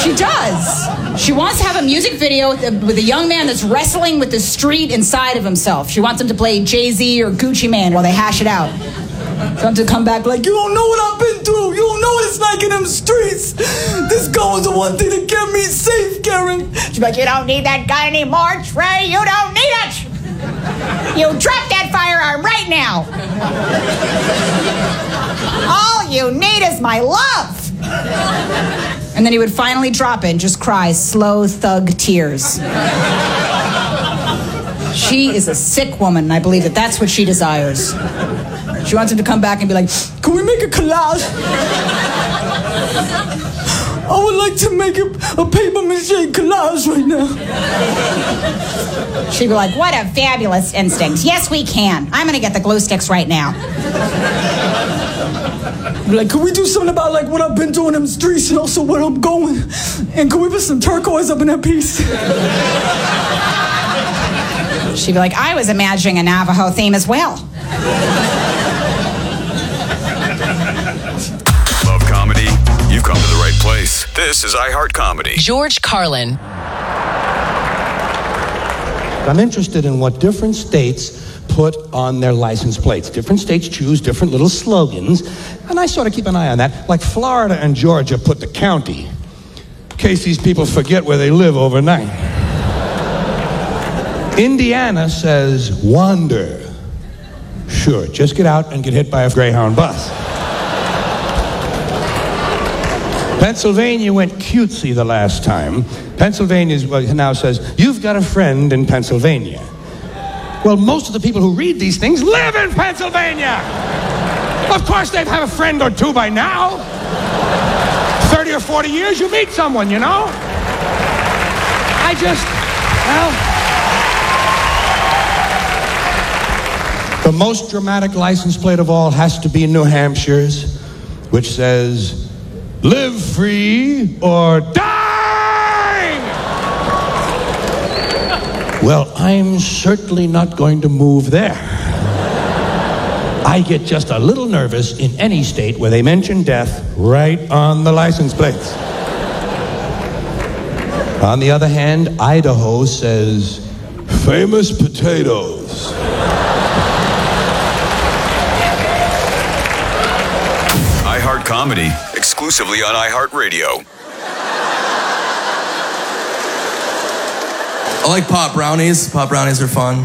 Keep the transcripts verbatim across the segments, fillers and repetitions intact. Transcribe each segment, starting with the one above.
She does. She wants to have a music video with a, with a young man that's wrestling with the street inside of himself. She wants him to play Jay-Z or Gucci Mane while they hash it out. She wants to come back like, you don't know what I've been through. You don't know what it's like in them streets. This gun was the one thing that kept me safe, Karen. She's like, you don't need that gun anymore, Trey. You don't need it. You drop that firearm right now. All you need is my love. And then he would finally drop it and just cry slow thug tears. She is a sick woman, and I believe that that's what she desires. She wants him to come back and be like, can we make a collage? I would like to make a, a paper mache collage right now. She'd be like, what a fabulous instinct. Yes, we can. I'm going to get the glue sticks right now. Be like, can we do something about like what I've been doing in the streets and also where I'm going? And can we put some turquoise up in that piece? She'd be like, I was imagining a Navajo theme as well. Love comedy? You've come to the right place. This is iHeart Comedy. George Carlin. I'm interested in what different states put on their license plates. Different states choose different little slogans, and I sort of keep an eye on that. Like Florida and Georgia put the county, in case these people forget where they live overnight. Indiana says wander. Sure, just get out and get hit by a Greyhound bus. Pennsylvania went cutesy the last time. Pennsylvania now says, you've got a friend in Pennsylvania. Well, most of the people who read these things live in Pennsylvania. Of course they've had a friend or two by now. thirty or forty years, you meet someone, you know? I just, well... The most dramatic license plate of all has to be New Hampshire's, which says, live free or die! Well, I'm certainly not going to move there. I get just a little nervous in any state where they mention death right on the license plates. On the other hand, Idaho says, famous potatoes. iHeart Comedy, exclusively on iHeartRadio. I like pot brownies. Pot brownies are fun.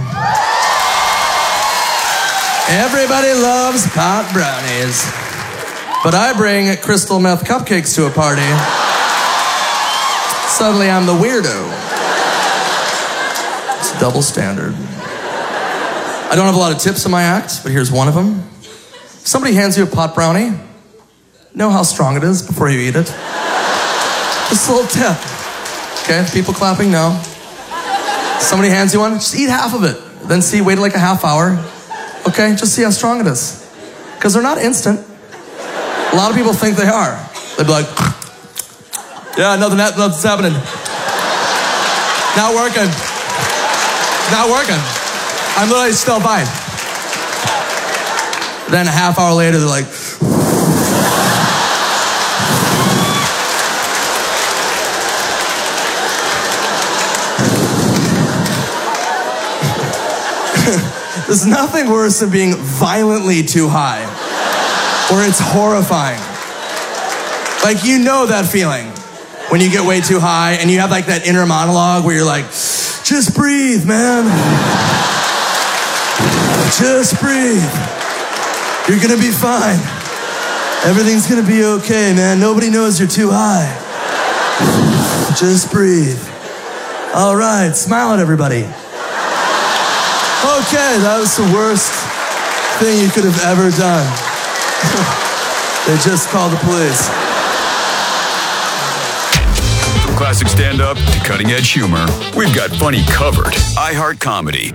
Everybody loves pot brownies. But I bring crystal meth cupcakes to a party. Suddenly I'm the weirdo. It's a double standard. I don't have a lot of tips in my act, but here's one of them. If somebody hands you a pot brownie, know how strong it is before you eat it. Just a little tip. Okay, people clapping, no. Somebody hands you one, just eat half of it. Then see, wait like a half hour. Okay, just see how strong it is. Because they're not instant. A lot of people think they are. They'd be like, yeah, nothing, nothing's happening. Not working. Not working. I'm literally still fine. Then a half hour later, they're like, there's nothing worse than being violently too high, or it's horrifying. Like, you know that feeling when you get way too high and you have like that inner monologue where you're like, just breathe, man. Just breathe. You're gonna be fine. Everything's gonna be okay, man. Nobody knows you're too high. Just breathe. All right, smile at everybody. Okay, that was the worst thing you could have ever done. They just called the police. From classic stand-up to cutting-edge humor, we've got funny covered. iHeart Comedy.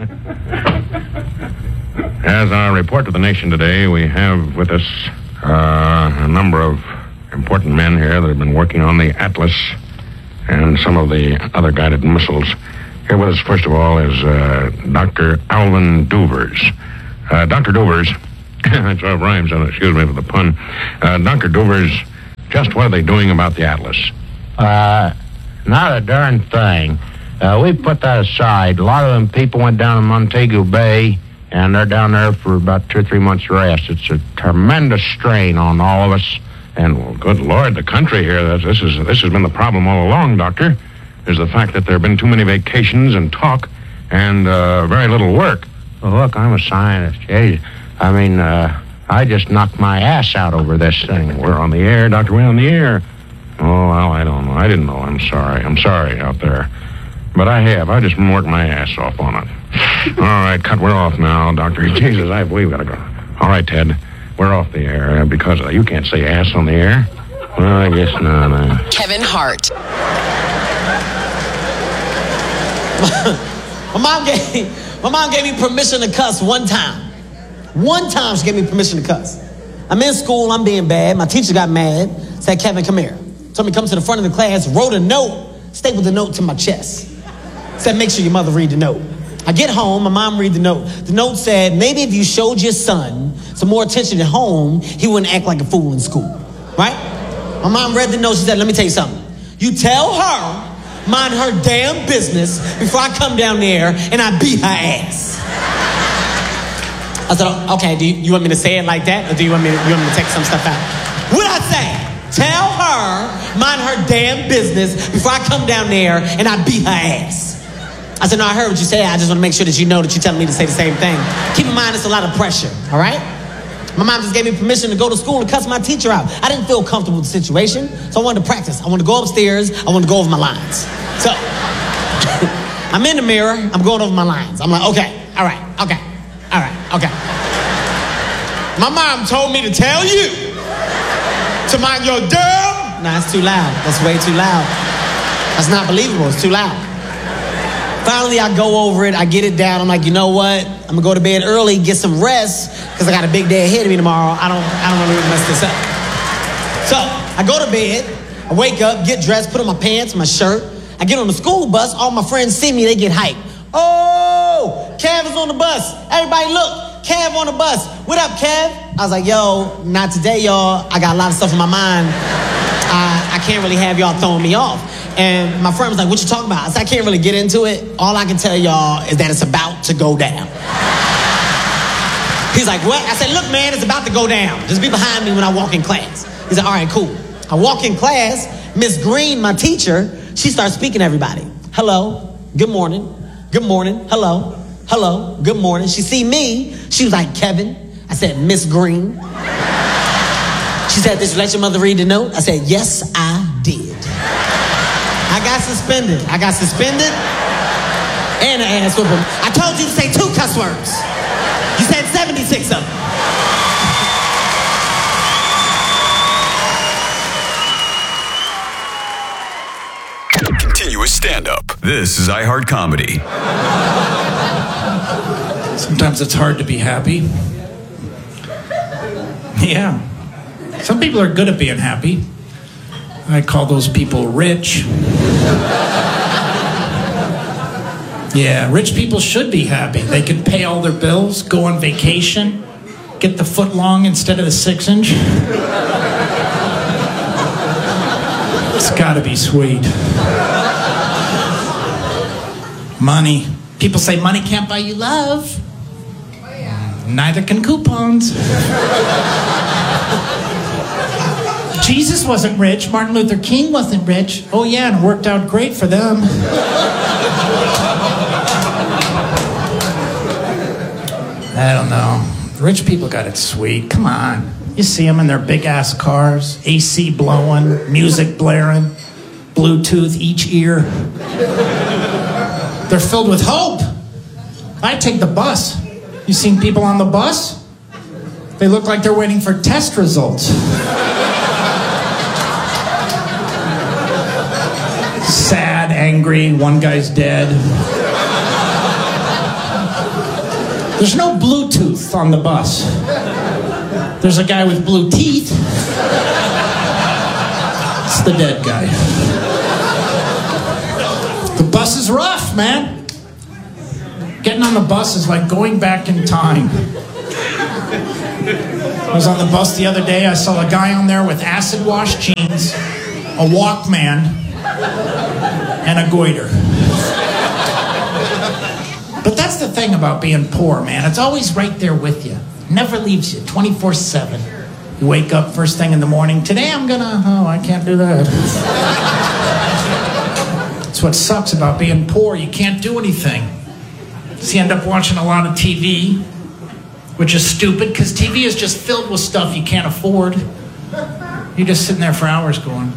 As our report to the nation today, we have with us uh, a number of important men here that have been working on the Atlas and some of the other guided missiles. Here with us, first of all, is uh, Doctor Alvin Duvers. Uh, Doctor Duvers, that's what rhymes on it, excuse me for the pun. Uh, Doctor Duvers, just what are they doing about the Atlas? Uh, not a darn thing. Uh, we put that aside. A lot of them people went down to Montego Bay, and they're down there for about two or three months rest. It's a tremendous strain on all of us. And, well, good Lord, the country here, this is this has been the problem all along, Doctor, is the fact that there have been too many vacations and talk and uh, very little work. Well, look, I'm a scientist. Hey, I mean, uh, I just knocked my ass out over this thing. We're on the air, Doctor, we're on the air. Oh, well, I don't know. I didn't know. I'm sorry. I'm sorry out there. But I have. I've just been working my ass off on it. All right, cut. We're off now, Doctor. Jesus, I, we've got to go. All right, Ted. We're off the air because uh, you can't say ass on the air. Well, I guess not. Uh... Kevin Hart. my, mom gave, my mom gave me permission to cuss one time. One time she gave me permission to cuss. I'm in school. I'm being bad. My teacher got mad. Said, Kevin, come here. Told me to come to the front of the class. Wrote a note. Stapled the note to my chest. Said, make sure your mother read the note. I get home, my mom read the note. The note said, maybe if you showed your son some more attention at home, he wouldn't act like a fool in school. Right? My mom read the note. She said, let me tell you something. You tell her, mind her damn business before I come down there and I beat her ass. I said, okay, do you, you want me to say it like that? Or do you want me to, you want me to take some stuff out? What'd I say? Tell her, mind her damn business before I come down there and I beat her ass. I said, no, I heard what you said. I just want to make sure that you know that you're telling me to say the same thing. Keep in mind, it's a lot of pressure, all right? My mom just gave me permission to go to school and cuss my teacher out. I didn't feel comfortable with the situation, so I wanted to practice. I wanted to go upstairs. I wanted to go over my lines. So I'm in the mirror. I'm going over my lines. I'm like, okay, all right, okay, all right, okay. My mom told me to tell you to mind your damn... Nah, it's too loud. That's way too loud. That's not believable. It's too loud. Finally, I go over it. I get it down. I'm like, you know what? I'm going to go to bed early, get some rest, because I got a big day ahead of me tomorrow. I don't I don't want to mess this up. So I go to bed. I wake up, get dressed, put on my pants, my shirt. I get on the school bus. All my friends see me. They get hyped. Oh, Kev is on the bus. Everybody look. Kev on the bus. What up, Kev? I was like, yo, not today, y'all. I got a lot of stuff in my mind. I, I can't really have y'all throwing me off. And my friend was like, what you talking about? I said, I can't really get into it. All I can tell y'all is that it's about to go down. He's like, what? I said, look, man, it's about to go down. Just be behind me when I walk in class. He's like, all right, cool. I walk in class. Miss Green, my teacher, she starts speaking to everybody. Hello, good morning, good morning, hello, hello, good morning. She see me. She was like, Kevin. I said, Miss Green. She said, did you let your mother read the note? I said, yes, I did. I got suspended. I got suspended and an ass whooping. I told you to say two cuss words. You said seventy-six of them. Continuous stand-up. This is iHeart Comedy. Sometimes it's hard to be happy. Yeah. Some people are good at being happy. I call those people rich. Yeah, rich people should be happy. They can pay all their bills, go on vacation, get the foot long instead of the six inch. It's gotta be sweet. Money. People say money can't buy you love. Neither can coupons. Jesus wasn't rich. Martin Luther King wasn't rich. Oh yeah, and it worked out great for them. I don't know. Rich people got it sweet. Come on. You see them in their big-ass cars, A C blowing, music blaring, Bluetooth each ear. They're filled with hope. I take the bus. You seen people on the bus? They look like they're waiting for test results. Sad, angry, one guy's dead. There's no Bluetooth on the bus. There's a guy with blue teeth. It's the dead guy. The bus is rough, man. Getting on the bus is like going back in time. I was on the bus the other day. I saw a guy on there with acid wash jeans, a Walkman, and a goiter. But that's the thing about being poor, man. It's always right there with you. Never leaves you, twenty-four seven. You wake up first thing in the morning. Today I'm gonna, oh, I can't do that. That's what sucks about being poor. You can't do anything. So you end up watching a lot of T V, which is stupid, because T V is just filled with stuff you can't afford. You're just sitting there for hours going,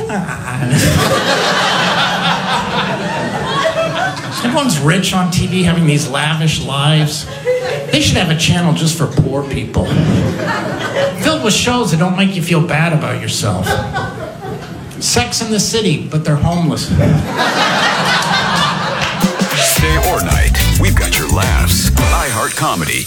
everyone's rich on T V, having these lavish lives. They should have a channel just for poor people. Filled with shows that don't make you feel bad about yourself. Sex in the City, but they're homeless. Day or night, we've got your laughs. iHeart Comedy.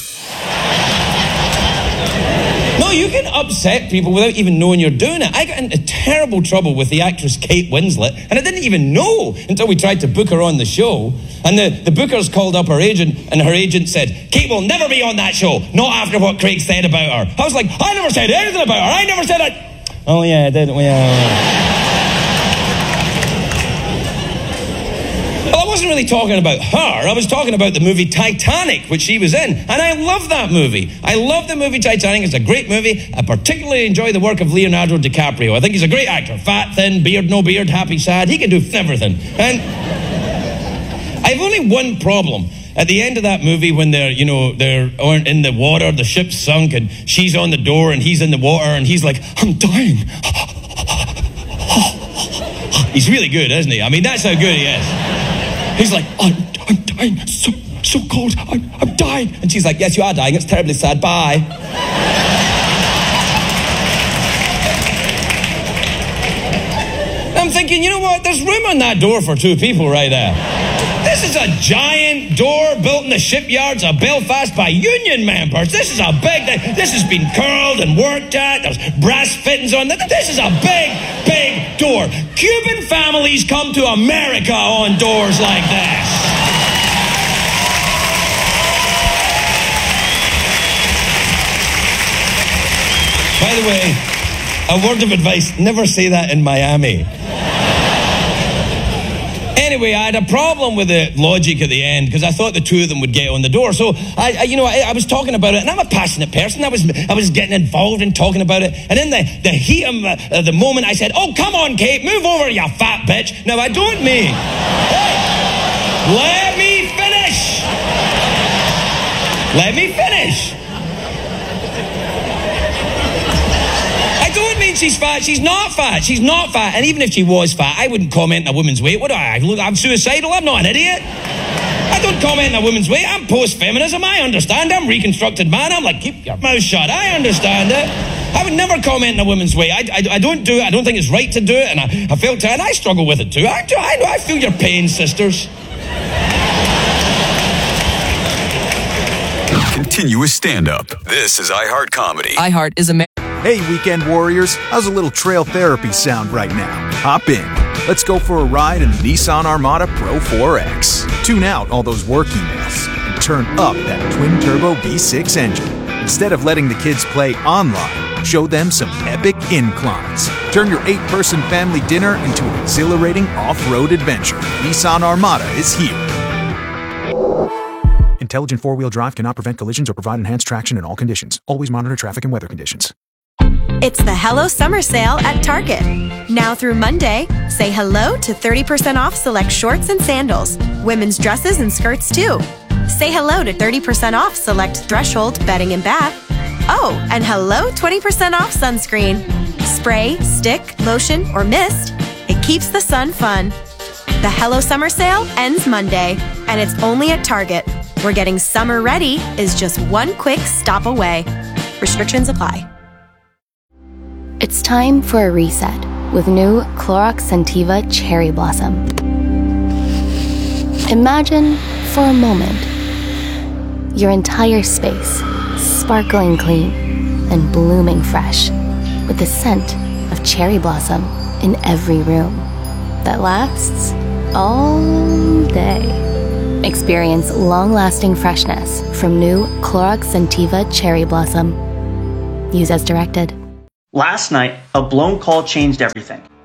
No, you can upset people without even knowing you're doing it. I got into terrible trouble with the actress Kate Winslet, and I didn't even know until we tried to book her on the show. And the, the bookers called up her agent, and her agent said, Kate will never be on that show, not after what Craig said about her. I was like, I never said anything about her. I never said it. Oh, yeah, didn't we? Uh... Well, I wasn't really talking about her. I was talking about the movie Titanic, which she was in. And I love that movie. I love the movie Titanic. It's a great movie. I particularly enjoy the work of Leonardo DiCaprio. I think he's a great actor. Fat, thin, beard, no beard, happy, sad. He can do everything. And I have only one problem. At the end of that movie, when they're, you know, they're in the water, the ship's sunk, and she's on the door, and he's in the water, and he's like, I'm dying. He's really good, isn't he? I mean, that's how good he is. He's like, I'm, I'm dying, so, so cold, I'm, I'm dying. And she's like, yes, you are dying, it's terribly sad, bye. I'm thinking, you know what, there's room on that door for two people right there. This is a giant door built in the shipyards of Belfast by union members. This is a big thing. This has been curled and worked at. There's brass fittings on it. This is a big, big door. Cuban families come to America on doors like this. By the way, a word of advice, never say that in Miami. Anyway, I had a problem with the logic at the end because I thought the two of them would get on the door. So I, I you know, I, I was talking about it, and I'm a passionate person. I was, I was getting involved in talking about it, and in the, the heat of uh, the moment, I said, "Oh, come on, Kate, move over, you fat bitch." Now I don't mean. Hey, let me finish. Let me finish. I don't mean she's fat. She's not fat. She's not fat. And even if she was fat, I wouldn't comment on a woman's weight. What do I look? I'm suicidal. I'm not an idiot. I don't comment on a woman's weight. I'm post-feminism. I understand. I'm reconstructed man. I'm like, keep your mouth shut. I understand it. I would never comment on a woman's weight. I, I, I don't do it. I don't think it's right to do it. And I, I feel to, and I struggle with it too. I, I, I feel your pain, sisters. Continuous stand-up. This is iHeart Comedy. iHeart is a... Hey, weekend warriors, how's a little trail therapy sound right now? Hop in. Let's go for a ride in the Nissan Armada Pro four X. Tune out all those work emails and turn up that twin-turbo V six engine. Instead of letting the kids play online, show them some epic inclines. Turn your eight-person family dinner into an exhilarating off-road adventure. Nissan Armada is here. Intelligent four-wheel drive cannot prevent collisions or provide enhanced traction in all conditions. Always monitor traffic and weather conditions. It's the Hello Summer Sale at Target. Now through Monday, say hello to thirty percent off select shorts and sandals, women's dresses and skirts too. Say hello to thirty percent off select Threshold bedding and bath. Oh, and hello twenty percent off sunscreen. Spray, stick, lotion, or mist. It keeps the sun fun. The Hello Summer Sale ends Monday, and it's only at Target, where getting summer ready is just one quick stop away. Restrictions apply. It's time for a reset with new Clorox Scentiva Cherry Blossom. Imagine, for a moment, your entire space sparkling clean and blooming fresh with the scent of cherry blossom in every room that lasts all day. Experience long-lasting freshness from new Clorox Scentiva Cherry Blossom. Use as directed. Last night, a blown call changed everything.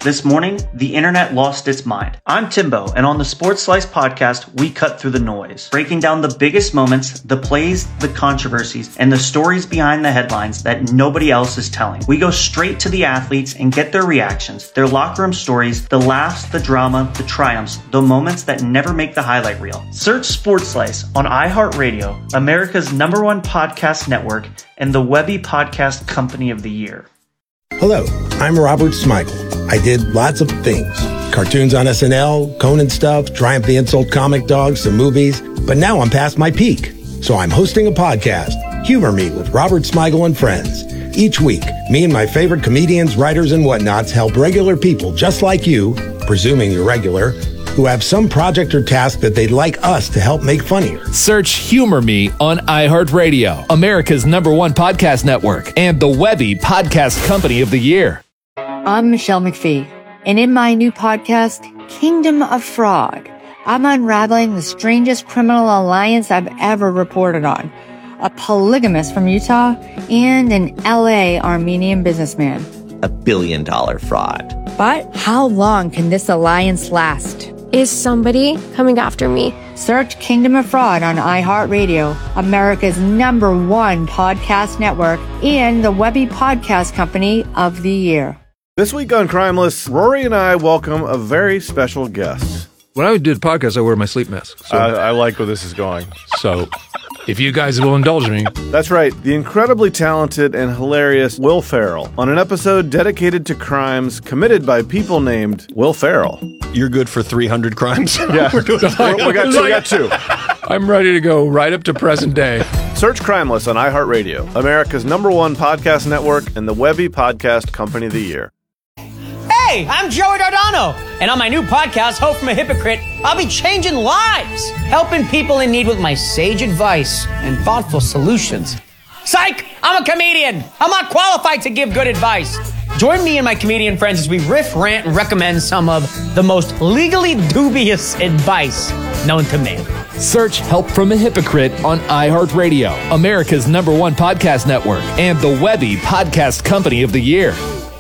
This morning, the internet lost its mind. I'm Timbo, and on the Sports Slice podcast, we cut through the noise, breaking down the biggest moments, the plays, the controversies, and the stories behind the headlines that nobody else is telling. We go straight to the athletes and get their reactions, their locker room stories, the laughs, the drama, the triumphs, the moments that never make the highlight reel. Search Sports Slice on iHeartRadio, America's number one podcast network, and the Webby Podcast Company of the Year. Hello, I'm Robert Smigel. I did lots of things. Cartoons on S N L, Conan stuff, Triumph the Insult Comic Dog, some movies. But now I'm past my peak. So I'm hosting a podcast, Humor Me with Robert Smigel and Friends. Each week, me and my favorite comedians, writers, and whatnots help regular people just like you, presuming you're regular, who have some project or task that they'd like us to help make funnier. Search Humor Me on iHeartRadio, America's number one podcast network, and the Webby Podcast Company of the Year. I'm Michelle McPhee, and in my new podcast, Kingdom of Fraud, I'm unraveling the strangest criminal alliance I've ever reported on. A polygamist from Utah and an L A Armenian businessman. A billion dollar fraud. But how long can this alliance last? Is somebody coming after me? Search Kingdom of Fraud on iHeartRadio, America's number one podcast network, and the Webby Podcast Company of the Year. This week on Crimeless, Rory and I welcome a very special guest. When I do the podcast, I wear my sleep mask. So. I, I like where this is going. So, if you guys will indulge me. That's right, the incredibly talented and hilarious Will Ferrell on an episode dedicated to crimes committed by people named Will Ferrell. You're good for three hundred crimes? Yeah, we, we, got two, we got two. I'm ready to go right up to present day. Search Crimeless on iHeartRadio, America's number one podcast network, and the Webby Podcast Company of the Year. Hey, I'm Joey Dardano, and on my new podcast, Hope from a Hypocrite, I'll be changing lives, helping people in need with my sage advice and thoughtful solutions. Psych! I'm a comedian. I'm not qualified to give good advice. Join me and my comedian friends as we riff, rant, and recommend some of the most legally dubious advice known to man. Search Help from a Hypocrite on iHeartRadio, America's number one podcast network, and the Webby Podcast Company of the Year.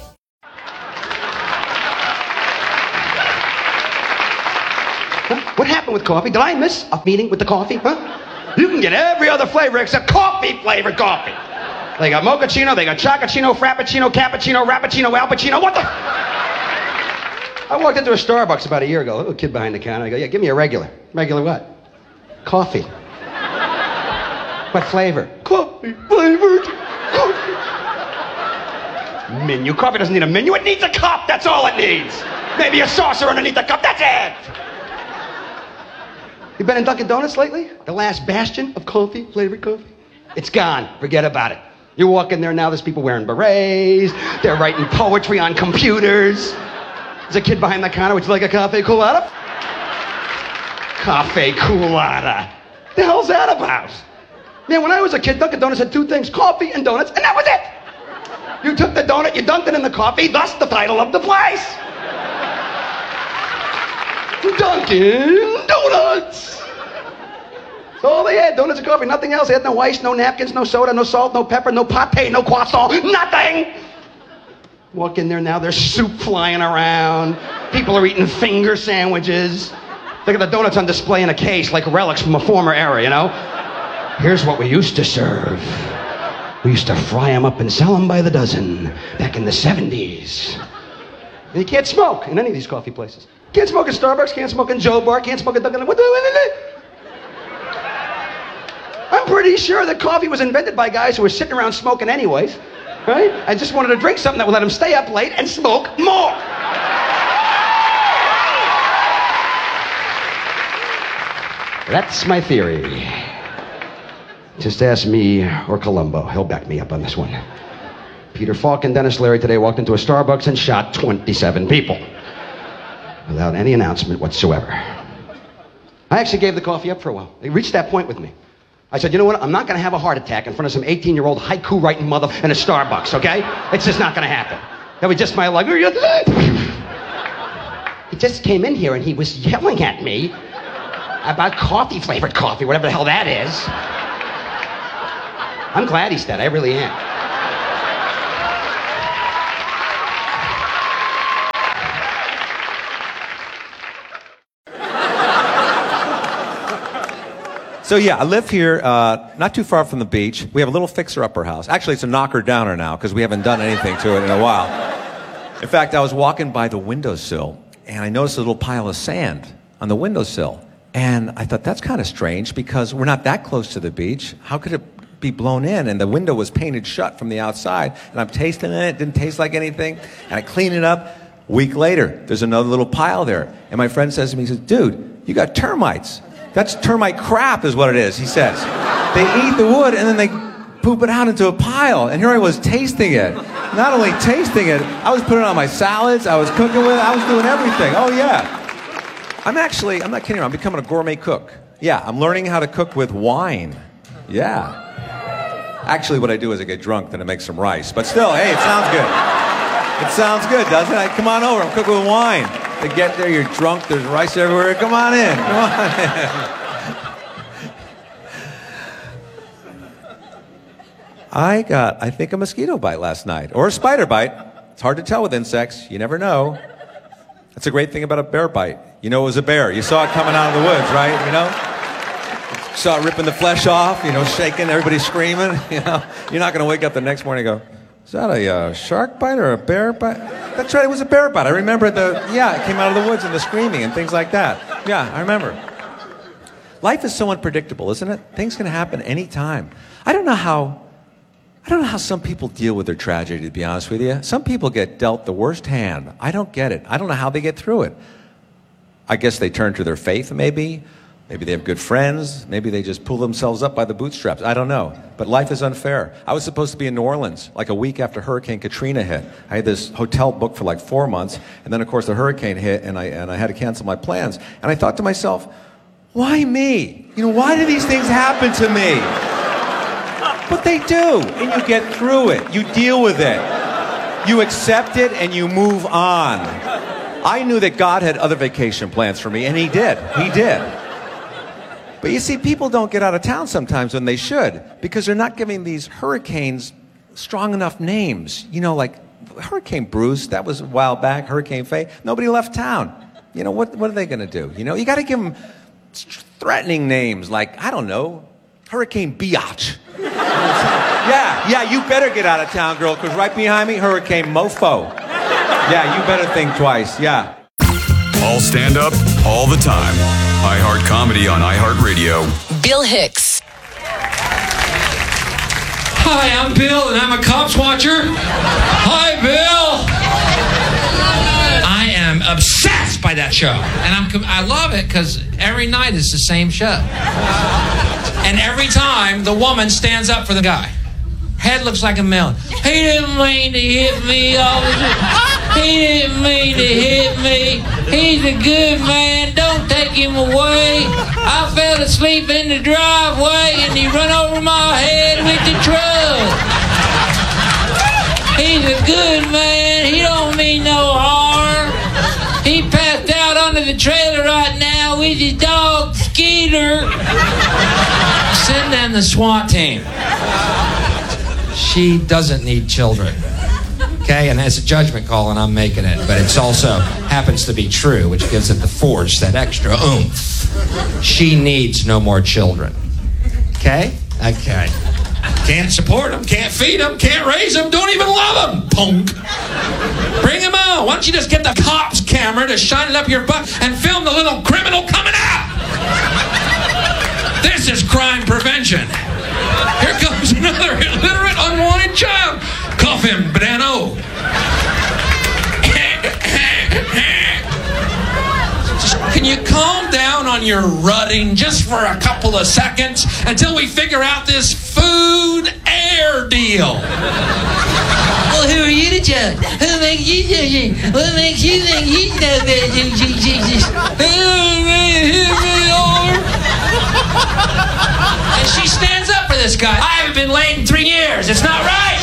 What happened with coffee? Did I miss a meeting with the coffee? Huh? You can get every other flavor except coffee-flavored coffee. They got mochaccino, they got chocochino, frappuccino, cappuccino, rappuccino, al pacino. What the? I walked into a Starbucks about a year ago. A little kid behind the counter. I go, yeah, give me a regular. Regular what? Coffee. What flavor? Coffee-flavored coffee. Menu. Coffee doesn't need a menu. It needs a cup. That's all it needs. Maybe a saucer underneath the cup. That's it. You been in Dunkin' Donuts lately? The last bastion of coffee, flavored coffee? It's gone. Forget about it. You walk in there now, there's people wearing berets. They're writing poetry on computers. There's a kid behind the counter. Would you like a cafe colada? Cafe colada. The hell's that about? Man, when I was a kid, Dunkin' Donuts had two things, coffee and donuts, and that was it. You took the donut, you dunked it in the coffee, thus the title of the place. Dunkin' Donuts. That's all they had, donuts and coffee, nothing else. They had no ice, no napkins, no soda, no salt, no pepper, no pate, no croissant, nothing. Walk in there now, there's soup flying around. People are eating finger sandwiches. Look at the donuts on display in a case like relics from a former era, you know? Here's what we used to serve. We used to fry them up and sell them by the dozen back in the seventies. And you can't smoke in any of these coffee places. Can't smoke at Starbucks, can't smoke in Joe Bar, can't smoke at Dunkin'. What the? I'm pretty sure that coffee was invented by guys who were sitting around smoking anyways, right? And just wanted to drink something that would let them stay up late and smoke more. That's my theory. Just ask me or Columbo. He'll back me up on this one. Peter Falk and Dennis Leary today walked into a Starbucks and shot twenty-seven people. Without any announcement whatsoever. I actually gave the coffee up for a while. It reached that point with me. I said, you know what? I'm not going to have a heart attack in front of some eighteen-year-old haiku-writing mother in a Starbucks, okay? It's just not going to happen. That was just my luck. He just came in here and he was yelling at me about coffee-flavored coffee, whatever the hell that is. I'm glad he's dead. I really am. So yeah, I live here, uh, not too far from the beach. We have a little fixer-upper house. Actually, it's a knocker-downer now because we haven't done anything to it in a while. In fact, I was walking by the windowsill, and I noticed a little pile of sand on the windowsill. And I thought, that's kind of strange because we're not that close to the beach. How could it be blown in? And the window was painted shut from the outside, and I'm tasting it. It didn't taste like anything. And I clean it up. A week later, there's another little pile there. And my friend says to me, he says, dude, you got termites. That's termite crap is what it is, he says. They eat the wood and then they poop it out into a pile. And here I was tasting it. Not only tasting it, I was putting it on my salads, I was cooking with it, I was doing everything. Oh yeah. I'm actually, I'm not kidding you, I'm becoming a gourmet cook. Yeah, I'm learning how to cook with wine. Yeah. Actually, what I do is I get drunk, then I make some rice. But still, hey, it sounds good. It sounds good, doesn't it? Come on over, I'm cooking with wine. To get there, you're drunk, there's rice everywhere. Come on in, come on in. I got, I think, a mosquito bite last night. Or a spider bite. It's hard to tell with insects. You never know. That's a great thing about a bear bite. You know it was a bear. You saw it coming out of the woods, right? You know? You saw it ripping the flesh off, you know, shaking, everybody screaming. You know? You're not going to wake up the next morning and go, is that a uh, shark bite or a bear bite? That's right, it was a bear bite. I remember the, yeah, it came out of the woods and the screaming and things like that. Yeah, I remember. Life is so unpredictable, isn't it? Things can happen anytime. I don't know how, I don't know how some people deal with their tragedy, to be honest with you. Some people get dealt the worst hand. I don't get it. I don't know how they get through it. I guess they turn to their faith, maybe. Maybe they have good friends. Maybe they just pull themselves up by the bootstraps. I don't know. But life is unfair. I was supposed to be in New Orleans like a week after Hurricane Katrina hit. I had this hotel booked for like four months. And then, of course, the hurricane hit, and I, and I had to cancel my plans. And I thought to myself, why me? You know, why do these things happen to me? But they do. And you get through it. You deal with it. You accept it, and you move on. I knew that God had other vacation plans for me, and He did. He did. But you see, people don't get out of town sometimes when they should because they're not giving these hurricanes strong enough names. You know, like Hurricane Bruce, that was a while back, Hurricane Faye. Nobody left town. You know, what, what are they going to do? You know, you got to give them threatening names like, I don't know, Hurricane Biatch. Yeah, yeah, you better get out of town, girl, because right behind me, Hurricane Mofo. Yeah, you better think twice, yeah. All stand up, all the time. iHeart Comedy on iHeartRadio. Bill Hicks. Hi, I'm Bill, and I'm a cops watcher. Hi, Bill. I am obsessed by that show, and I'm I love it because every night is the same show, and every time the woman stands up for the guy. Head looks like a melon. He didn't mean to hit me. He didn't mean to hit me. He's a good man. Don't take him away. I fell asleep in the driveway and he run over my head with the truck. He's a good man. He don't mean no harm. He passed out under the trailer right now with his dog, Skeeter. Send down the SWAT team. She doesn't need children. Okay, and it's a judgment call, and I'm making it, but it's also happens to be true, which gives it the force, that extra oomph. She needs no more children. Okay? Okay. Can't support them, can't feed them, can't raise them, don't even love them. Punk. Bring them on. Why don't you just get the cop's camera to shine it up your butt and film the little criminal coming out? This is crime prevention. Here comes another illiterate, unwanted child. Cuff him, Badano. Just, can you calm down on your rutting just for a couple of seconds until we figure out this food air deal? Well, who are you to judge? Who makes you judge? What makes you think you know better than Jesus? And she stands up for this guy. I haven't been laid in three years. It's not right.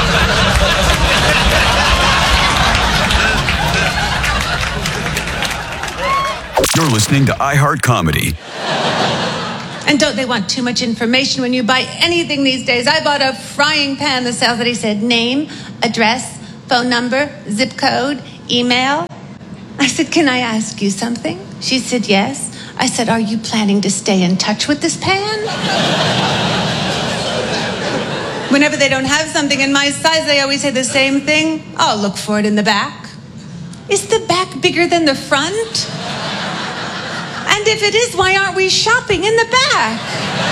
You're listening to iHeart Comedy. And don't they want too much information when you buy anything these days? I bought a frying pan that says that he said name, address, phone number, zip code, email. I said, can I ask you something? She said, yes. I said, are you planning to stay in touch with this pan? Whenever they don't have something in my size, they always say the same thing. I'll look for it in the back. Is the back bigger than the front? And if it is, why aren't we shopping in the back?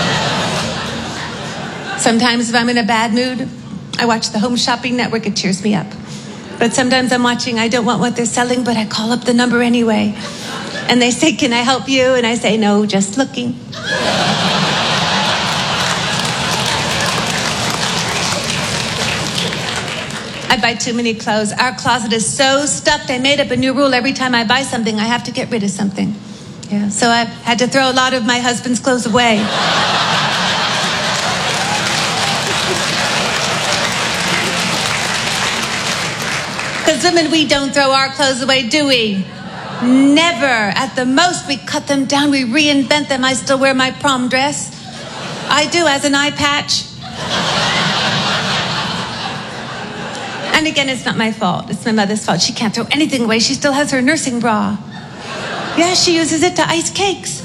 Sometimes if I'm in a bad mood, I watch the Home Shopping Network. It cheers me up. But sometimes I'm watching, I don't want what they're selling, but I call up the number anyway. And they say, can I help you? And I say, no, just looking. I buy too many clothes. Our closet is so stuffed. I made up a new rule. Every time I buy something, I have to get rid of something. Yeah, so I've had to throw a lot of my husband's clothes away. Because women, we don't throw our clothes away, do we? Never. At the most, we cut them down, we reinvent them. I still wear my prom dress. I do, as an eye patch. And again, it's not my fault. It's my mother's fault. She can't throw anything away. She still has her nursing bra. Yeah, she uses it to ice cakes.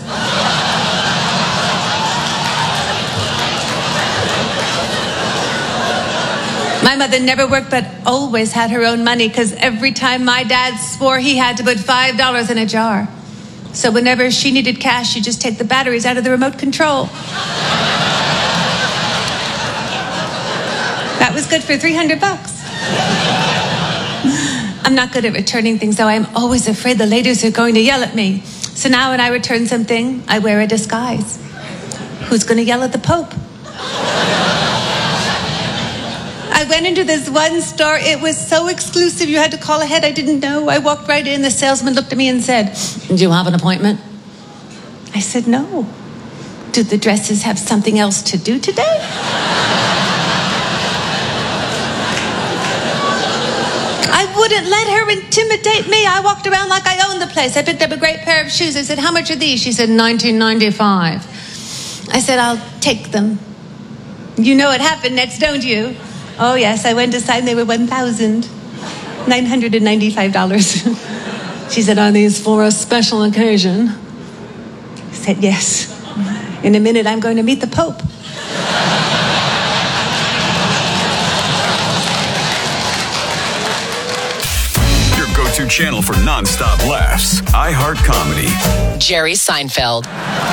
My mother never worked, but always had her own money, because every time my dad swore he had to put five dollars in a jar. So whenever she needed cash, she'd just take the batteries out of the remote control. That was good for three hundred bucks. I'm not good at returning things, though. I'm always afraid the ladies are going to yell at me. So now when I return something, I wear a disguise. Who's going to yell at the Pope? I went into this one store. It was so exclusive. You had to call ahead. I didn't know. I walked right in. The salesman looked at me and said, do you have an appointment? I said, no. Do the dresses have something else to do today? I wouldn't let her intimidate me. I walked around like I owned the place. I picked up a great pair of shoes. I said, how much are these? She said, nineteen ninety-five. I said, I'll take them. You know what happened next, don't you? Oh, yes, I went to sign. They were one thousand nine hundred ninety-five dollars. She said, are these for a special occasion? I said, yes. In a minute, I'm going to meet the Pope. Your go-to channel for nonstop laughs. iHeart Comedy. Jerry Seinfeld.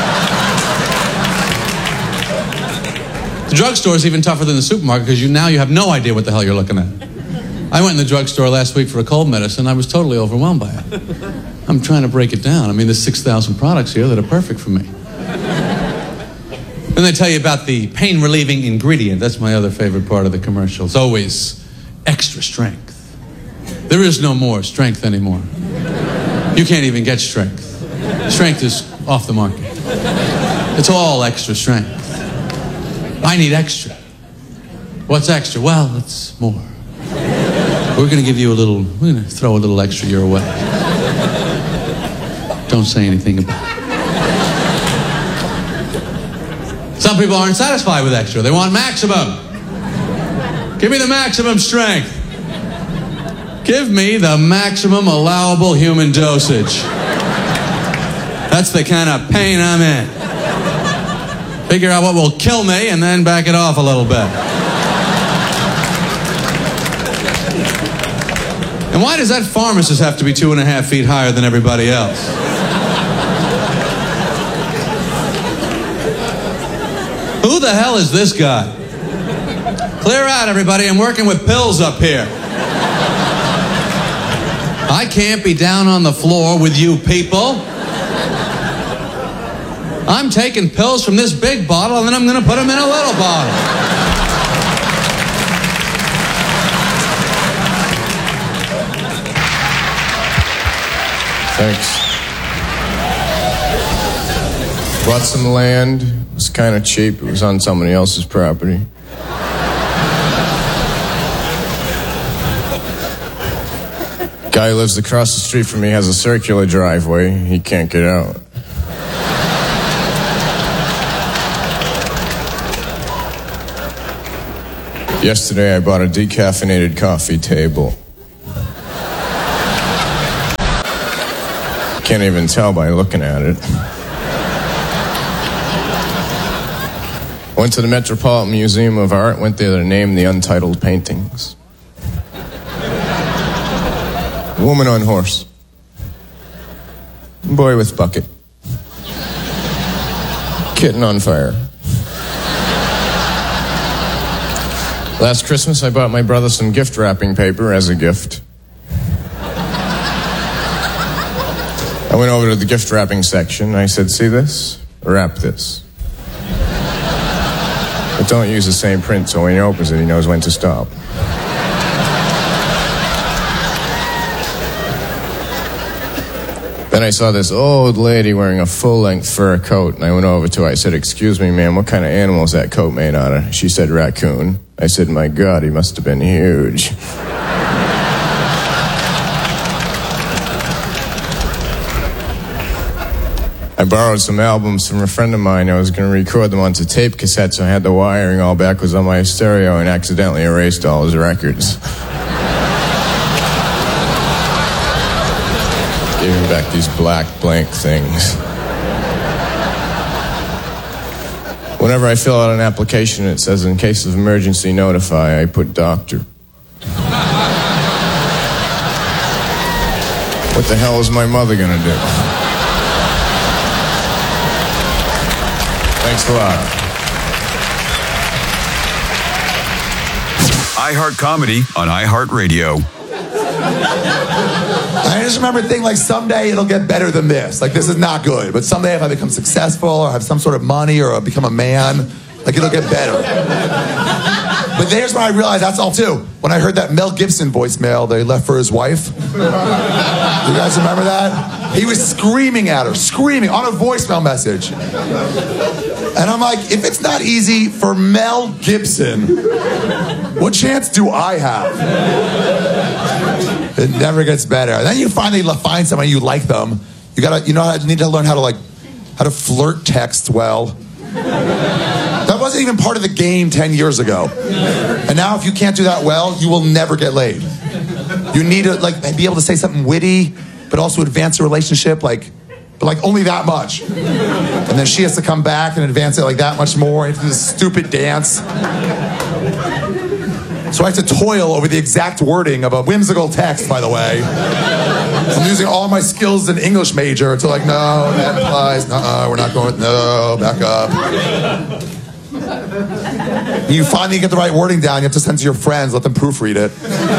The drugstore is even tougher than the supermarket, because you now you have no idea what the hell you're looking at. I went in the drugstore last week for a cold medicine. I was totally overwhelmed by it. I'm trying to break it down. I mean, there's six thousand products here that are perfect for me. Then they tell you about the pain-relieving ingredient. That's my other favorite part of the commercial. It's always extra strength. There is no more strength anymore. You can't even get strength. Strength is off the market. It's all extra strength. I need extra. What's extra? Well, it's more. We're going to give you a little, we're going to throw a little extra your way. Don't say anything about it. Some people aren't satisfied with extra. They want maximum. Give me the maximum strength. Give me the maximum allowable human dosage. That's the kind of pain I'm in. Figure out what will kill me and then back it off a little bit. And why does that pharmacist have to be two and a half feet higher than everybody else? Who the hell is this guy? Clear out, everybody. I'm working with pills up here. I can't be down on the floor with you people. I'm taking pills from this big bottle, and then I'm going to put them in a little bottle. Thanks. Bought some land. It was kind of cheap. It was on somebody else's property. Guy who lives across the street from me has a circular driveway. He can't get out. Yesterday, I bought a decaffeinated coffee table. Can't even tell by looking at it. Went to the Metropolitan Museum of Art, went there to name the untitled paintings. Woman on horse. Boy with bucket. Kitten on fire. Last Christmas, I bought my brother some gift wrapping paper as a gift. I went over to the gift wrapping section. I said, see this? Wrap this. But don't use the same print so when he opens it, he knows when to stop. Then I saw this old lady wearing a full-length fur coat, and I went over to her. I said, excuse me, ma'am, what kind of animal is that coat made out of? She said, raccoon. I said, my God, he must have been huge. I borrowed some albums from a friend of mine. I was going to record them onto tape cassettes, so I had the wiring all backwards on my stereo and accidentally erased all his records. Gave him back these black blank things. Whenever I fill out an application, it says, in case of emergency, notify. I put doctor. What the hell is my mother going to do? Thanks a lot. iHeart Comedy on iHeartRadio. I just remember thinking, like, someday it'll get better than this. Like, this is not good. But someday if I become successful or have some sort of money or I become a man, like, it'll get better. But there's when I realized that's all, too. When I heard that Mel Gibson voicemail they left for his wife. You guys remember that? He was screaming at her, screaming on a voicemail message. And I'm like, if it's not easy for Mel Gibson, what chance do I have? It never gets better. And then you finally find someone you like them. You gotta, you know, you need to learn how to like, how to flirt text well. That wasn't even part of the game ten years ago. And now if you can't do that well, you will never get laid. You need to like be able to say something witty, but also advance a relationship, like, but like only that much. And then she has to come back and advance it like that much more into this stupid dance. So I have to toil over the exact wording of a whimsical text, by the way. I'm using all my skills as an English major to like, no, that implies, uh-uh, we're not going, no, back up. You finally get the right wording down, you have to send it to your friends, let them proofread it.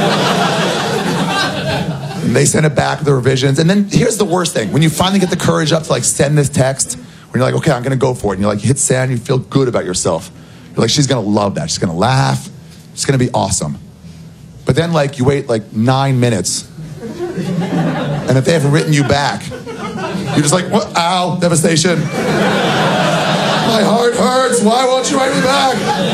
And they send it back with the revisions. And then here's the worst thing. When you finally get the courage up to like send this text, when you're like, okay, I'm going to go for it. And you like hit send, you feel good about yourself. You're like, she's going to love that. She's going to laugh. It's going to be awesome. But then like you wait like nine minutes. And if they haven't written you back, you're just like, what? Ow, devastation. My heart hurts. Why won't you write me back?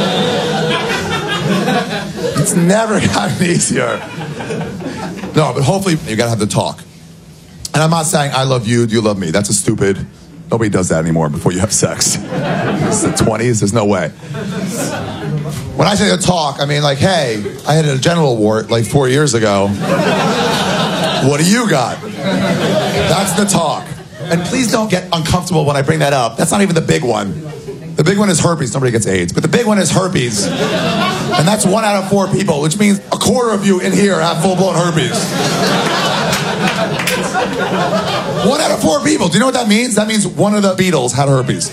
It's never gotten easier. No, but hopefully you gotta have the talk. And I'm not saying I love you, you love me. That's a stupid, nobody does that anymore before you have sex. It's the twenties, there's no way. When I say the talk, I mean like, hey, I had a genital wart like four years ago. What do you got? That's the talk. And please don't get uncomfortable when I bring that up. That's not even the big one. The big one is herpes. Nobody gets AIDS. But the big one is herpes. And that's one out of four people, which means a quarter of you in here have full-blown herpes. One out of four people. Do you know what that means? That means one of the Beatles had herpes.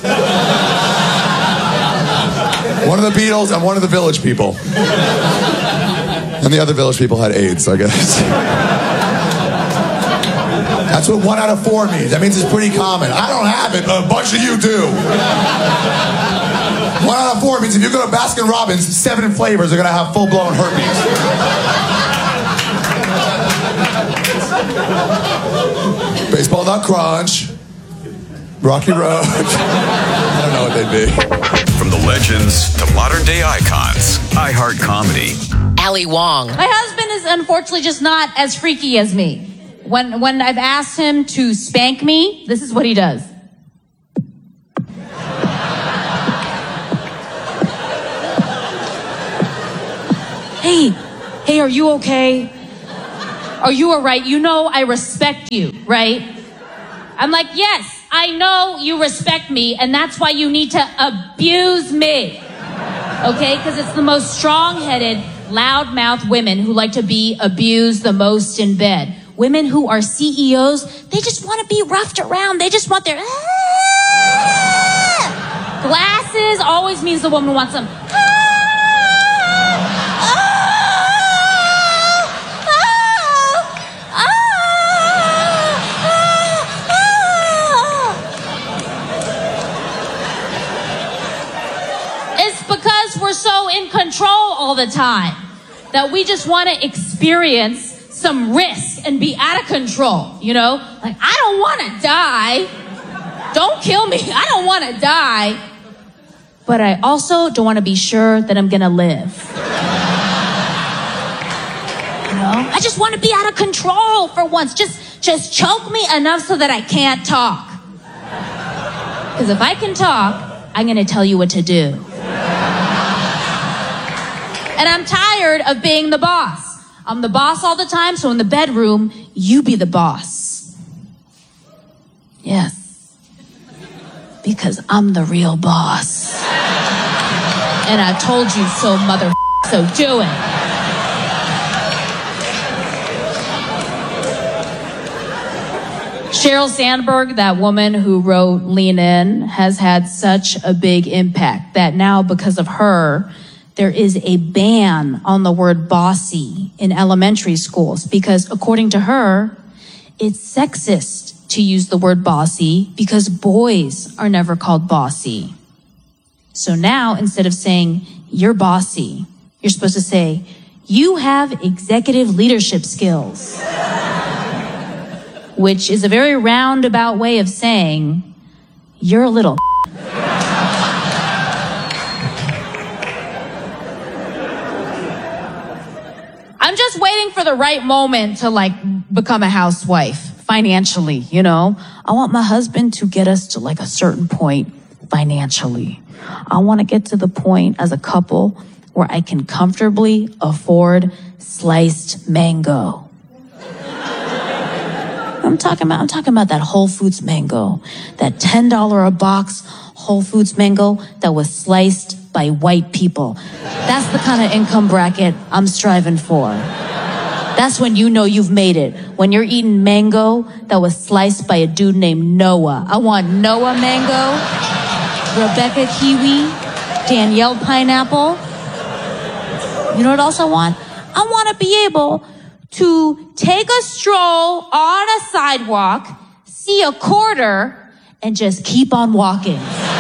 One of the Beatles and one of the Village People. And the other Village People had AIDS, I guess. That's what one out of four means. That means it's pretty common. I don't have it, but a bunch of you do. One out of four means if you go to Baskin Robbins, seven flavors are going to have full-blown herpes. Baseball Nut Crunch, Rocky Road. I don't know what they'd be. From the legends to modern-day icons, iHeart Comedy. Ali Wong. My husband is unfortunately just not as freaky as me. When when I've asked him to spank me, this is what he does. Hey, hey, are you okay? Are you all right? You know I respect you, right? I'm like, yes, I know you respect me, and that's why you need to abuse me. Okay? Because it's the most strong-headed, loudmouth women who like to be abused the most in bed. Women who are C E Os, they just want to be roughed around. They just want their... Ah! Glasses always means the woman wants them... We're so in control all the time that we just want to experience some risk and be out of control, you know? Like, I don't want to die. Don't kill me. I don't want to die. But I also don't want to be sure that I'm going to live. You know? I just want to be out of control for once. Just, just choke me enough so that I can't talk. Because if I can talk, I'm going to tell you what to do. And I'm tired of being the boss. I'm the boss all the time, so in the bedroom, you be the boss. Yes. Because I'm the real boss. And I told you so, mother, so do it. Sheryl Sandberg, that woman who wrote Lean In, has had such a big impact that now, because of her, there is a ban on the word bossy in elementary schools because, according to her, it's sexist to use the word bossy because boys are never called bossy. So now, instead of saying, you're bossy, you're supposed to say, you have executive leadership skills, which is a very roundabout way of saying, you're a little I'm just waiting for the right moment to, like, become a housewife financially, you know? I want my husband to get us to, like, a certain point financially. I want to get to the point as a couple where I can comfortably afford sliced mango. I'm talking about, I'm talking about that Whole Foods mango, that ten dollars a box Whole Foods mango that was sliced by white people. That's the kind of income bracket I'm striving for. That's when you know you've made it. When you're eating mango that was sliced by a dude named Noah. I want Noah mango, Rebecca kiwi, Danielle pineapple. You know what else I want? I want to be able to take a stroll on a sidewalk, see a quarter, and just keep on walking.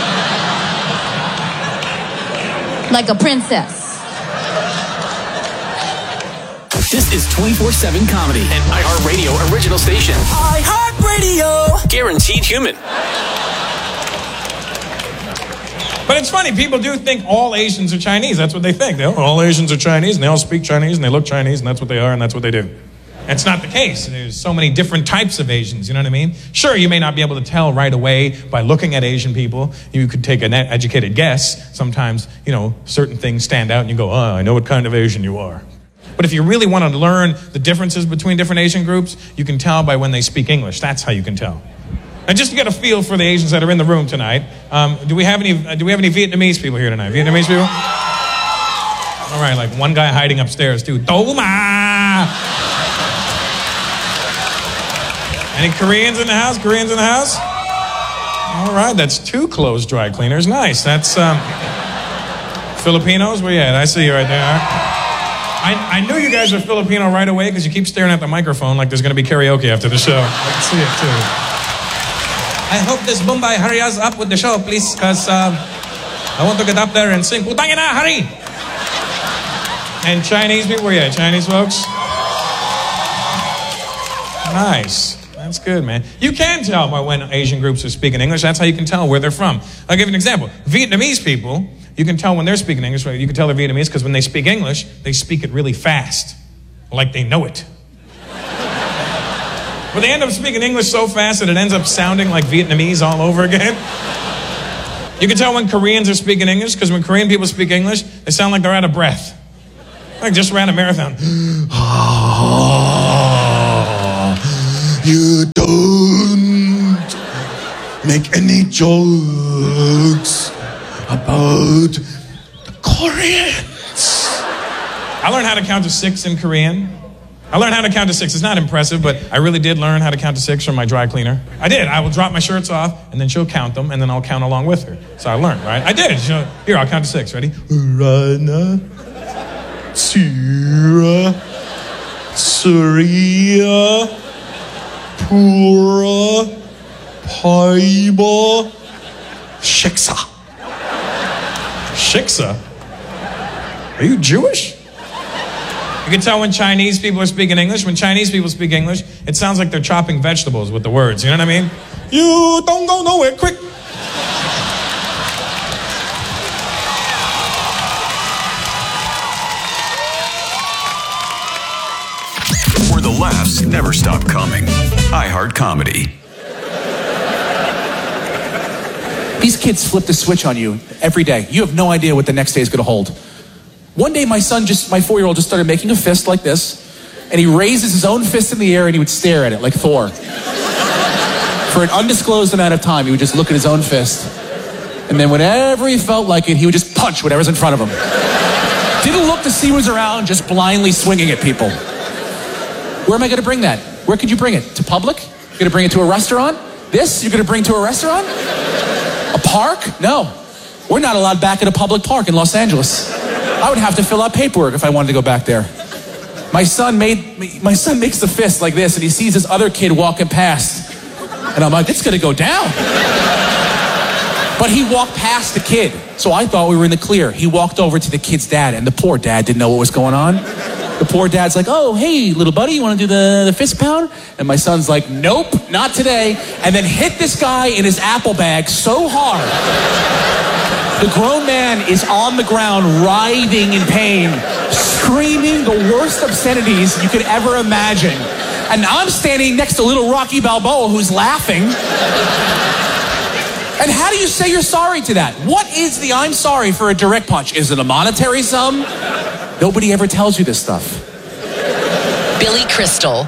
Like a princess. This is twenty-four seven Comedy, an iHeartRadio original station. iHeartRadio! Guaranteed human. But it's funny, people do think all Asians are Chinese. That's what they think. They, oh, all Asians are Chinese, and they all speak Chinese, and they look Chinese, and that's what they are, and that's what they do. That's not the case. There's so many different types of Asians, you know what I mean? Sure, you may not be able to tell right away by looking at Asian people. You could take an educated guess. Sometimes, you know, certain things stand out, and you go, oh, I know what kind of Asian you are. But if you really want to learn the differences between different Asian groups, you can tell by when they speak English. That's how you can tell. And just to get a feel for the Asians that are in the room tonight, um, do we have any? Uh, do we have any Vietnamese people here tonight? Vietnamese people? All right, like one guy hiding upstairs too. Doma. Any Koreans in the house? Koreans in the house? All right, that's two clothes dry cleaners. Nice. That's um, Filipinos. Where you at? I see you right there. I, I knew you guys were Filipino right away because you keep staring at the microphone like there's going to be karaoke after the show. I can see it too. I hope this Bombay hurry us up with the show, please, because um, I want to get up there and sing Putang ina, hurry! And Chinese people, where you at? Chinese folks? Nice. That's good, man. You can tell by when Asian groups are speaking English. That's how you can tell where they're from. I'll give you an example. Vietnamese people, you can tell when they're speaking English. You can tell they're Vietnamese because when they speak English, they speak it really fast, like they know it. But they end up speaking English so fast that it ends up sounding like Vietnamese all over again. You can tell when Koreans are speaking English because when Korean people speak English, they sound like they're out of breath. Like just ran a marathon. You don't make any jokes about the Koreans. I learned how to count to six in Korean. I learned how to count to six. It's not impressive, but I really did learn how to count to six from my dry cleaner. I did. I will drop my shirts off, and then she'll count them, and then I'll count along with her. So I learned, right? I did. She'll, here, I'll count to six. Ready? Rana, Tira, Surya, Pura, Paiba, Shiksa. Shiksa? Are you Jewish? You can tell when Chinese people are speaking English. When Chinese people speak English, it sounds like they're chopping vegetables with the words. You know what I mean? You don't go nowhere, quick. Where the laughs never stop coming. iHeart Comedy. These kids flip the switch on you every day. You have no idea what the next day is going to hold. One day my son, just my four-year-old, just started making a fist like this, and he raises his own fist in the air and he would stare at it like Thor. For an undisclosed amount of time, he would just look at his own fist. And then whenever he felt like it, he would just punch whatever's in front of him. Didn't look to see who was around, just blindly swinging at people. Where am I going to bring that? Where could you bring it? To public? You're going to bring it to a restaurant? This you're going to bring to a restaurant? A park? No. We're not allowed back at a public park in Los Angeles. I would have to fill out paperwork if I wanted to go back there. My son made my son makes the fist like this, and he sees this other kid walking past. And I'm like, it's going to go down. But he walked past the kid, so I thought we were in the clear. He walked over to the kid's dad, and the poor dad didn't know what was going on. The poor dad's like, oh, hey, little buddy, you want to do the, the fist pound? And my son's like, nope, not today. And then hit this guy in his apple bag so hard. The grown man is on the ground, writhing in pain, screaming the worst obscenities you could ever imagine. And I'm standing next to little Rocky Balboa, who's laughing. And how do you say you're sorry to that? What is the I'm sorry for a direct punch? Is it a monetary sum? Nobody ever tells you this stuff. Billy Crystal.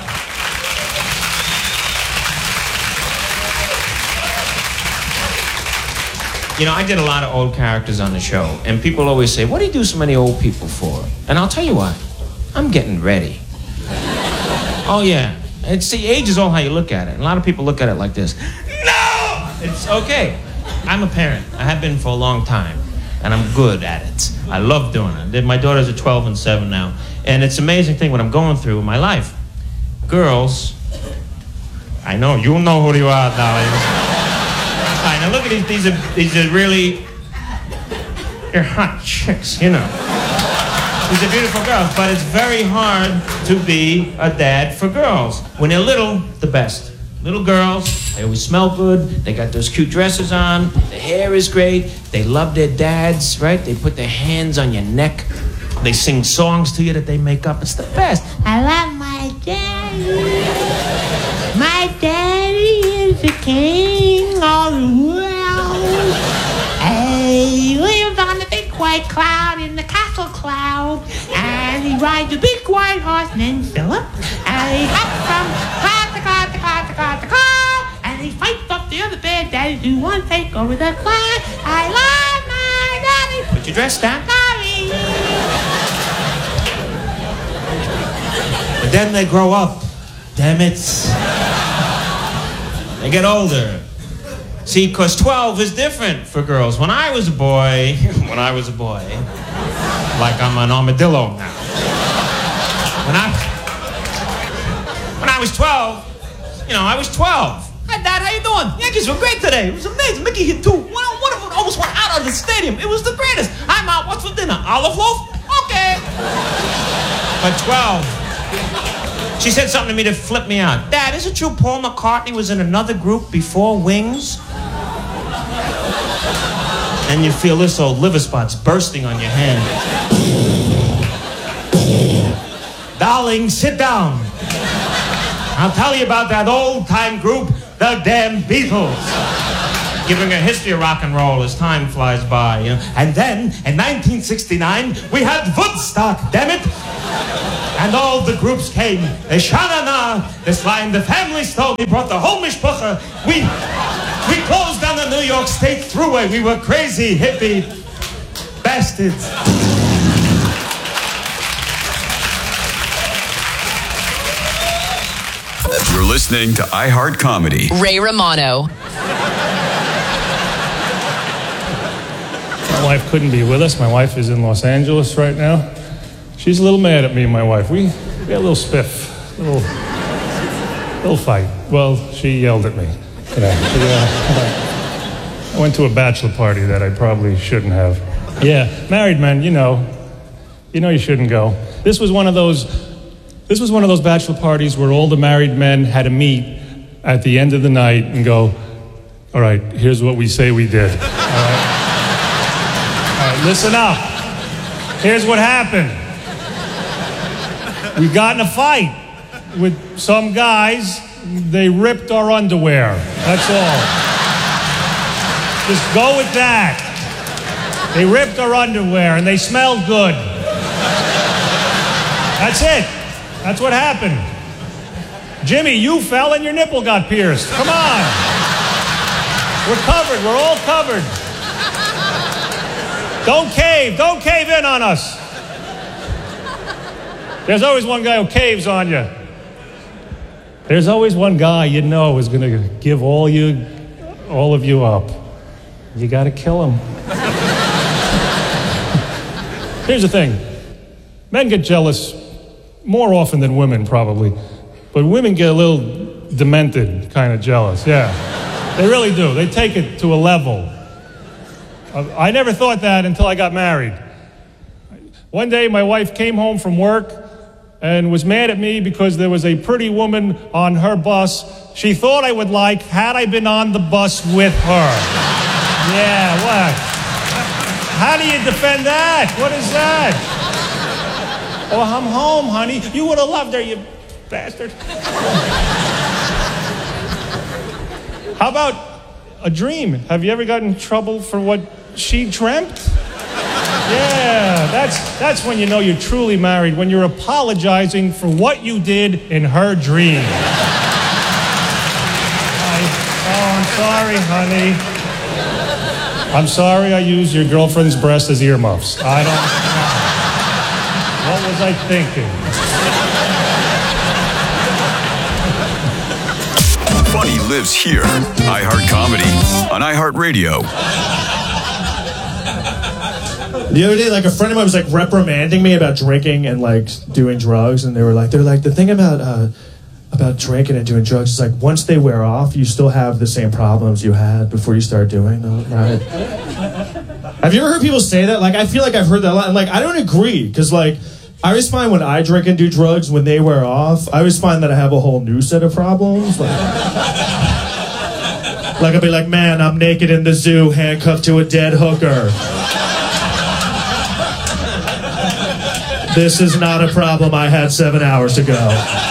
You know, I did a lot of old characters on the show, and people always say, what do you do so many old people for? And I'll tell you what, I'm getting ready. Oh, yeah. And see, age is all how you look at it. And a lot of people look at it like this. No! It's okay. I'm a parent. I have been for a long time, and I'm good at it. I love doing it. My daughters are twelve and seven now, and it's an amazing thing what I'm going through in my life. Girls, I know, you know who you are, darling. All right, now look at these, these are, these are really, they're hot chicks, you know. These are beautiful girls, but it's very hard to be a dad for girls. When they're little, the best. Little girls, they always smell good, they got those cute dresses on, the hair is great, they love their dads, right? They put their hands on your neck, they sing songs to you that they make up, it's the best. I love my daddy. My daddy is the king of the world. He lives on the big white cloud in the castle cloud. And he rides a big white horse named Philip. And he hops from cloud to cloud to cloud to cloud to cloud. And he fights up the other bad daddies who want to take over the cloud. I love my daddy. Put your dress down. Sorry. But then they grow up. Damn it. They get older. See, because twelve is different for girls. When I was a boy, when I was a boy, like I'm an armadillo now. When I, when I was twelve, you know, I was twelve. Hi, Dad, how you doing? Yankees were great today. It was amazing. Mickey hit two. One, one of them almost went out of the stadium. It was the greatest. I'm out. What's for dinner? Olive loaf? Okay. But twelve. She said something to me that flipped me out. Dad, is it true Paul McCartney was in another group before Wings? And you feel this old liver spots bursting on your hand. Darling, sit down. I'll tell you about that old-time group, the damn Beatles. Giving a history of rock and roll as time flies by, you know. And then, in nineteen sixty-nine, we had Woodstock, damn it. And all the groups came. The Sha-na-na, the Slime, the Family Stone. We brought the whole mishpucha. We, we closed down the New York State Thruway. We were crazy, hippie, bad bastards. You're listening to iHeart Comedy. Ray Romano. My wife couldn't be with us. My wife is in Los Angeles right now. She's a little mad at me and my wife. We, we had a little spiff, a little, little fight. Well, she yelled at me today. She, uh, I went to a bachelor party that I probably shouldn't have. Yeah, married men, you know, you know you shouldn't go. This was one of those, this was one of those bachelor parties where all the married men had to meet at the end of the night and go, all right, here's what we say we did. All right, all right, listen up. Here's what happened. We got in a fight with some guys. They ripped our underwear. That's all. Just go with that. They ripped our underwear and they smelled good. That's it. That's what happened. Jimmy, you fell and your nipple got pierced. Come on. We're covered. We're all covered. Don't cave. Don't cave in on us. There's always one guy who caves on you. There's always one guy you know is going to give all you, all of you up. You got to kill him. Here's the thing. Men get jealous more often than women, probably. But women get a little demented kind of jealous, yeah. They really do. They take it to a level. I never thought that until I got married. One day, my wife came home from work and was mad at me because there was a pretty woman on her bus she thought I would like had I been on the bus with her. Yeah, what? How do you defend that? What is that? Oh, I'm home, honey. You would have loved her, you bastard. How about a dream? Have you ever gotten in trouble for what she dreamt? Yeah, that's that's when you know you're truly married, when you're apologizing for what you did in her dream. I, oh, I'm sorry, honey. I'm sorry I used your girlfriend's breast as earmuffs. I don't know. What was I thinking? Funny lives here. iHeart Comedy on iHeartRadio. The other day, like, a friend of mine was, like, reprimanding me about drinking and, like, doing drugs, and they were like, they're like, the thing about, uh, about drinking and doing drugs is, like, once they wear off, you still have the same problems you had before you start doing them, right? Have you ever heard people say that? Like, I feel like I've heard that a lot, and, like, I don't agree, because, like, I always find when I drink and do drugs, when they wear off, I always find that I have a whole new set of problems, like... Like, I'll be like, man, I'm naked in the zoo, handcuffed to a dead hooker. This is not a problem I had seven hours ago.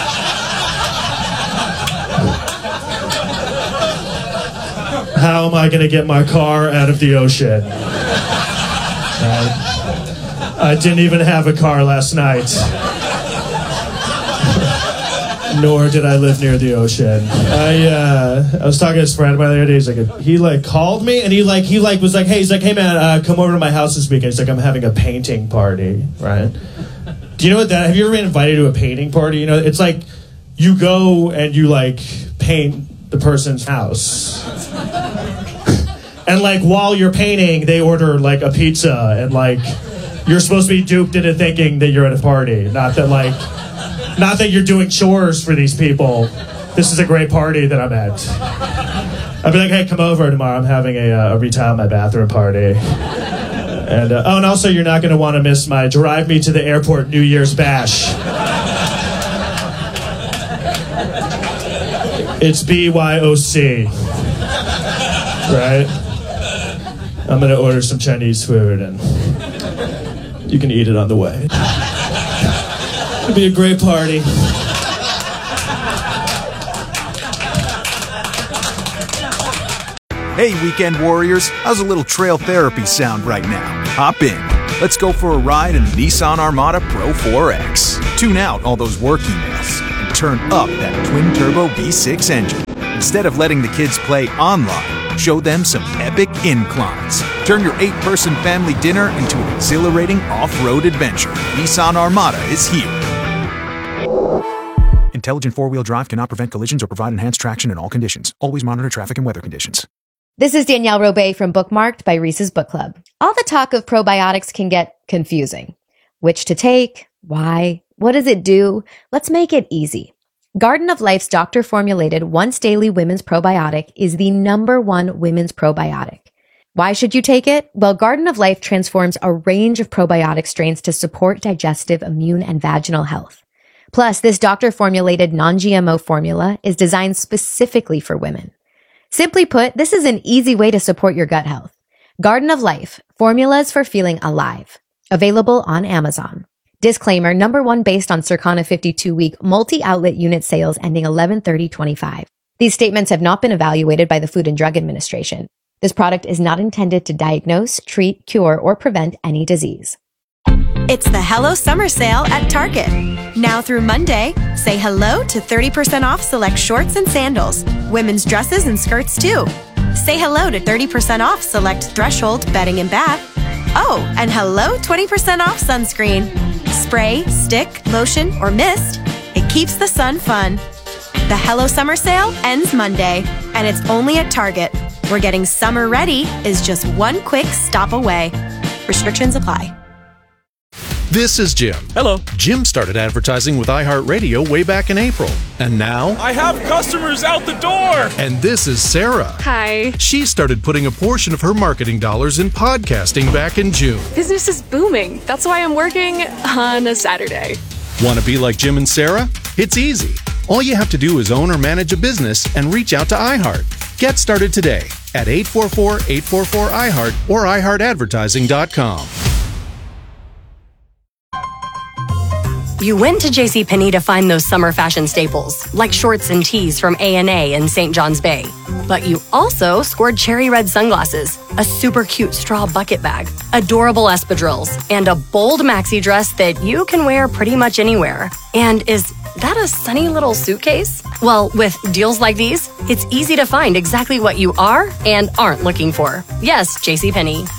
How am I going to get my car out of the ocean? Uh, I didn't even have a car last night. Nor did I live near the ocean. I uh, I was talking to this friend of mine the other day. He's like, a, he like called me and he like he like was like, hey, he's like, hey man, uh, come over to my house this weekend. He's like, I'm having a painting party, right? Do you know what that? Have you ever been invited to a painting party? You know, it's like you go and you like paint the person's house, and like while you're painting, they order like a pizza, and like you're supposed to be duped into thinking that you're at a party, not that like. Not that you're doing chores for these people. This is a great party that I'm at. I'd be like, hey, come over tomorrow. I'm having a, uh, a retile my bathroom party. And uh, oh, and also you're not going to want to miss my drive me to the airport New Year's bash. It's B Y O C. Right? I'm going to order some Chinese food and you can eat it on the way. It'll be a great party. Hey, weekend warriors, how's a little trail therapy sound right now? Hop in. Let's go for a ride in the Nissan Armada Pro four X. Tune out all those work emails and turn up that twin-turbo V six engine. Instead of letting the kids play online, show them some epic inclines. Turn your eight-person family dinner into an exhilarating off-road adventure. Nissan Armada is here. Intelligent four-wheel drive cannot prevent collisions or provide enhanced traction in all conditions. Always monitor traffic and weather conditions. This is Danielle Robay from Bookmarked by Reese's Book Club. All the talk of probiotics can get confusing. Which to take? Why? What does it do? Let's make it easy. Garden of Life's doctor-formulated once-daily women's probiotic is the number one women's probiotic. Why should you take it? Well, Garden of Life transforms a range of probiotic strains to support digestive, immune, and vaginal health. Plus, this doctor-formulated non-G M O formula is designed specifically for women. Simply put, this is an easy way to support your gut health. Garden of Life, formulas for feeling alive. Available on Amazon. Disclaimer, number one based on Circana fifty-two week multi-outlet unit sales ending eleven thirty twenty-five. These statements have not been evaluated by the Food and Drug Administration. This product is not intended to diagnose, treat, cure, or prevent any disease. It's the Hello Summer Sale at Target. Now through Monday, say hello to thirty percent off select shorts and sandals, women's dresses and skirts too. Say hello to thirty percent off select Threshold bedding and bath. Oh, and hello twenty percent off sunscreen. Spray, stick, lotion, or mist, it keeps the sun fun. The Hello Summer Sale ends Monday, and it's only at Target, where getting summer ready is just one quick stop away. Restrictions apply. This is Jim. Hello. Jim started advertising with iHeartRadio way back in April. And now... I have customers out the door! And this is Sarah. Hi. She started putting a portion of her marketing dollars in podcasting back in June. Business is booming. That's why I'm working on a Saturday. Want to be like Jim and Sarah? It's easy. All you have to do is own or manage a business and reach out to iHeart. Get started today at eight four four, eight four four, I heart or i heart advertising dot com. You went to JCPenney to find those summer fashion staples, like shorts and tees from A and A in Saint John's Bay. But you also scored cherry red sunglasses, a super cute straw bucket bag, adorable espadrilles, and a bold maxi dress that you can wear pretty much anywhere. And is that a sunny little suitcase? Well, with deals like these, it's easy to find exactly what you are and aren't looking for. Yes, JCPenney.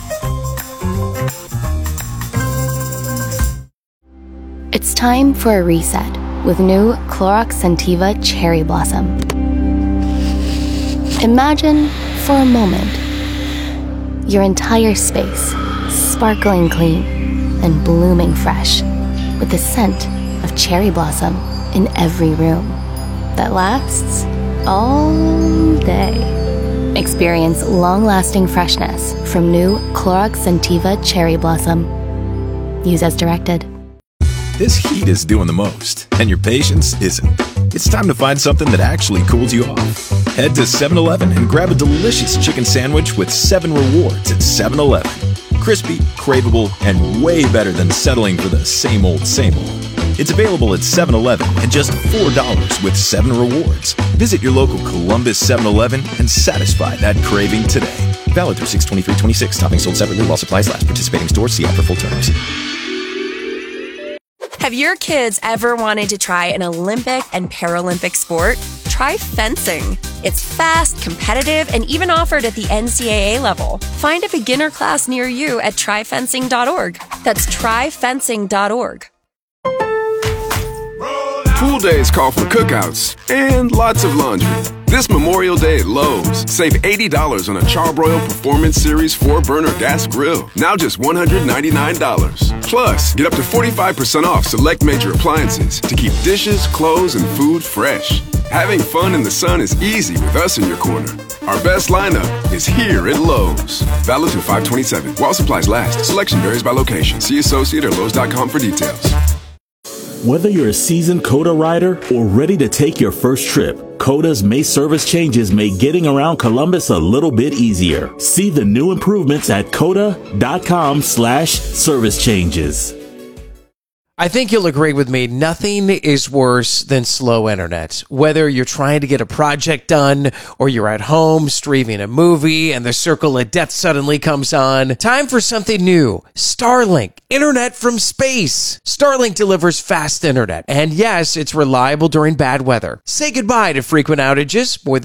It's time for a reset with new Clorox Scentiva Cherry Blossom. Imagine, for a moment, your entire space sparkling clean and blooming fresh with the scent of cherry blossom in every room that lasts all day. Experience long-lasting freshness from new Clorox Scentiva Cherry Blossom. Use as directed. This heat is doing the most, and your patience isn't. It's time to find something that actually cools you off. Head to seven eleven and grab a delicious chicken sandwich with seven rewards at seven eleven. Crispy, craveable, and way better than settling for the same old, same old. It's available at seven eleven at just four dollars with seven rewards. Visit your local Columbus seven eleven and satisfy that craving today. Valid through six twenty-three twenty-six. Toppings sold separately while supplies last. Participating stores, see app for full terms. Have your kids ever wanted to try an Olympic and Paralympic sport? Try fencing. It's fast, competitive, and even offered at the N C double A level. Find a beginner class near you at try fencing dot org. That's try fencing dot org. Pool days call for cookouts and lots of laundry. This Memorial Day at Lowe's, save eighty dollars on a Charbroil Performance Series four burner gas grill. Now just one hundred ninety-nine dollars. Plus, get up to forty-five percent off select major appliances to keep dishes, clothes, and food fresh. Having fun in the sun is easy with us in your corner. Our best lineup is here at Lowe's. Valid through five twenty-seven. While supplies last. Selection varies by location. See associate or lowes dot com for details. Whether you're a seasoned COTA rider or ready to take your first trip, COTA's May service changes make getting around Columbus a little bit easier. See the new improvements at COTA.com slash service changes. I think you'll agree with me, nothing is worse than slow internet. Whether you're trying to get a project done or you're at home streaming a movie and the circle of death suddenly comes on, time for something new. Starlink, internet from space. Starlink delivers fast internet, and yes, it's reliable during bad weather. Say goodbye to frequent outages. More